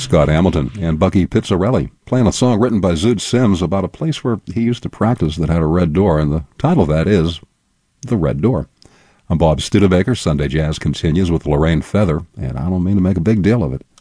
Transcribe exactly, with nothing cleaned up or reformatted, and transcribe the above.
Scott Hamilton and Bucky Pizzarelli playing a song written by Zoot Sims about a place where he used to practice that had a red door, and the title of that is The Red Door. I'm Bob Studebaker. Sunday Jazz continues with Lorraine Feather, and I don't mean to make a big deal of it.